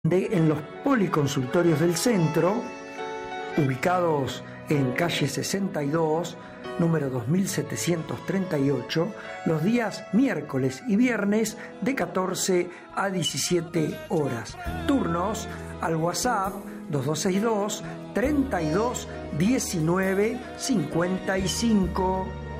en los policonsultorios del centro, ubicados en calle 62, número 2738, los días miércoles y viernes de 14 a 17 horas. Turnos al WhatsApp 2262 32 19 55.